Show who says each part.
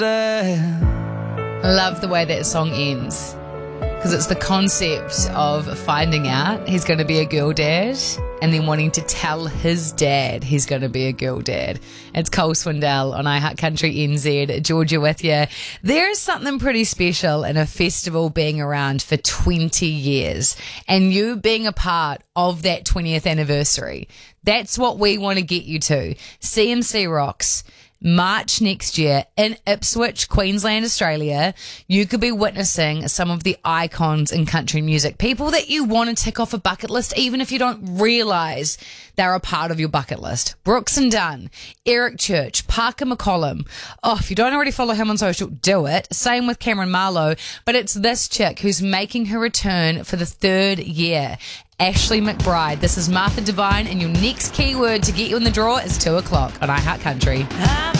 Speaker 1: Love the way that song ends, because it's the concept of finding out he's going to be a girl dad and then wanting to tell his dad he's going to be a girl dad. It's Cole Swindell on iHeart Country NZ. Georgia with you. There is something pretty special in a festival being around for 20 years and you being a part of that 20th anniversary. That's what we want to get you to. CMC Rocks. March next year in Ipswich, Queensland, Australia. You could be witnessing some of the icons in country music. People that you want to tick off a bucket list, even if you don't realise they're a part of your bucket list. Brooks and Dunn, Eric Church, Parker McCollum. Oh, if you don't already follow him on social, do it. Same with Cameron Marlowe. But it's this chick who's making her return for the third year. Ashley McBride. This is Martha Devine, and your next keyword to get you in the draw is 2 o'clock on iHeart Country.